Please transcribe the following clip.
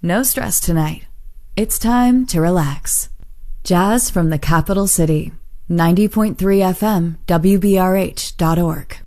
No stress tonight. It's time to relax. Jazz from the capital city. 90.3 FM, WBRH.org.